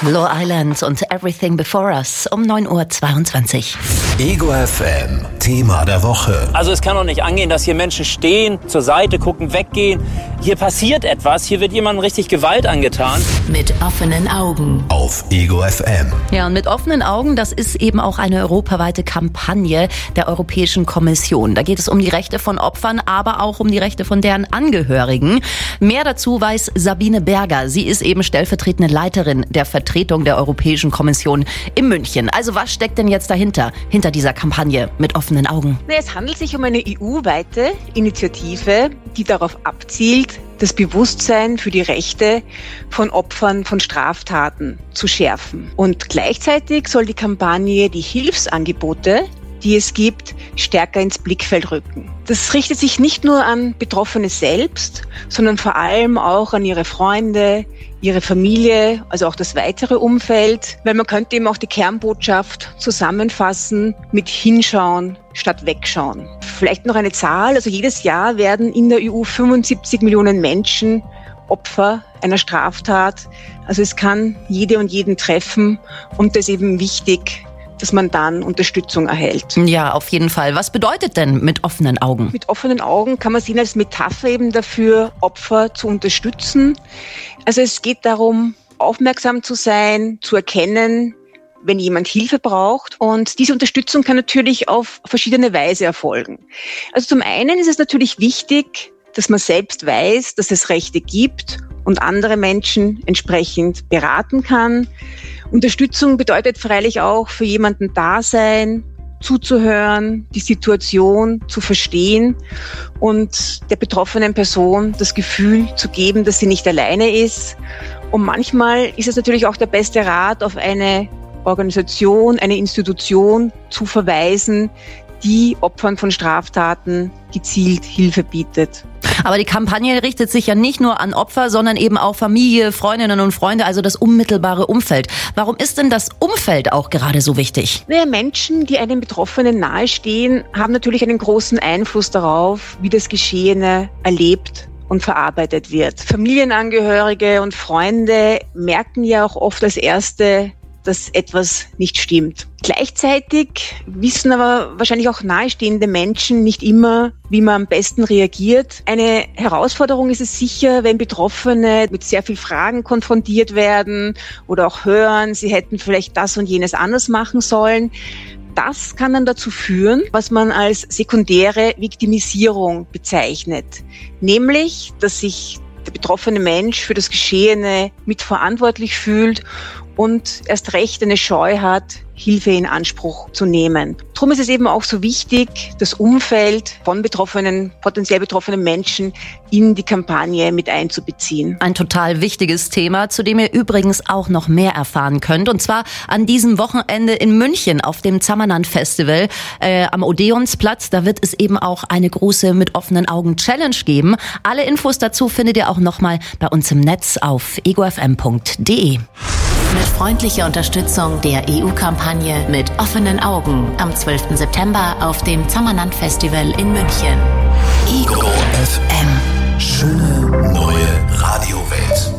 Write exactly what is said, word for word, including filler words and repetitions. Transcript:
Low Island und Everything Before Us um neun Uhr zweiundzwanzig. Ego F M, Thema der Woche. Also es kann doch nicht angehen, dass hier Menschen stehen, zur Seite gucken, weggehen. Hier passiert etwas, hier wird jemandem richtig Gewalt angetan. Mit offenen Augen. Auf Ego F M. Ja, und mit offenen Augen, das ist eben auch eine europaweite Kampagne der Europäischen Kommission. Da geht es um die Rechte von Opfern, aber auch um die Rechte von deren Angehörigen. Mehr dazu weiß Sabine Berger. Sie ist eben stellvertretende Leiterin der Vertretung der Europäischen Kommission in München. Also was steckt denn jetzt dahinter, hinter dieser Kampagne mit offenen Augen? Es handelt sich um eine E U-weite Initiative, die darauf abzielt, das Bewusstsein für die Rechte von Opfern von Straftaten zu schärfen. Und gleichzeitig soll die Kampagne die Hilfsangebote, die es gibt, stärker ins Blickfeld rücken. Das richtet sich nicht nur an Betroffene selbst, sondern vor allem auch an ihre Freunde, ihre Familie, also auch das weitere Umfeld, weil man könnte eben auch die Kernbotschaft zusammenfassen mit Hinschauen statt Wegschauen. Vielleicht noch eine Zahl, also jedes Jahr werden in der E U fünfundsiebzig Millionen Menschen Opfer einer Straftat. Also es kann jede und jeden treffen und das ist eben wichtig, dass man dann Unterstützung erhält. Ja, auf jeden Fall. Was bedeutet denn mit offenen Augen? Mit offenen Augen kann man sehen als Metapher eben dafür, Opfer zu unterstützen. Also es geht darum, aufmerksam zu sein, zu erkennen, wenn jemand Hilfe braucht. Und diese Unterstützung kann natürlich auf verschiedene Weise erfolgen. Also zum einen ist es natürlich wichtig, dass man selbst weiß, dass es Rechte gibt und andere Menschen entsprechend beraten kann. Unterstützung bedeutet freilich auch für jemanden da sein, zuzuhören, die Situation zu verstehen und der betroffenen Person das Gefühl zu geben, dass sie nicht alleine ist. Und manchmal ist es natürlich auch der beste Rat, auf eine Organisation, eine Institution zu verweisen, die Opfern von Straftaten gezielt Hilfe bietet. Aber die Kampagne richtet sich ja nicht nur an Opfer, sondern eben auch Familie, Freundinnen und Freunde, also das unmittelbare Umfeld. Warum ist denn das Umfeld auch gerade so wichtig? Naja, Menschen, die einem Betroffenen nahestehen, haben natürlich einen großen Einfluss darauf, wie das Geschehene erlebt und verarbeitet wird. Familienangehörige und Freunde merken ja auch oft als Erste, dass etwas nicht stimmt. Gleichzeitig wissen aber wahrscheinlich auch nahestehende Menschen nicht immer, wie man am besten reagiert. Eine Herausforderung ist es sicher, wenn Betroffene mit sehr vielen Fragen konfrontiert werden oder auch hören, sie hätten vielleicht das und jenes anders machen sollen. Das kann dann dazu führen, was man als sekundäre Viktimisierung bezeichnet. Nämlich, dass sich der betroffene Mensch für das Geschehene mitverantwortlich fühlt und erst recht eine Scheu hat, Hilfe in Anspruch zu nehmen. Darum ist es eben auch so wichtig, das Umfeld von betroffenen, potenziell betroffenen Menschen in die Kampagne mit einzubeziehen. Ein total wichtiges Thema, zu dem ihr übrigens auch noch mehr erfahren könnt. Und zwar an diesem Wochenende in München auf dem Zamanant Festival äh, am Odeonsplatz. Da wird es eben auch eine große mit offenen Augen Challenge geben. Alle Infos dazu findet ihr auch nochmal bei uns im Netz auf ego f m punkt d e. Mit freundlicher Unterstützung der E U-Kampagne mit offenen Augen am zwölften September auf dem Zamanant Festival in München. Ego F M. Schöne neue Radiowelt.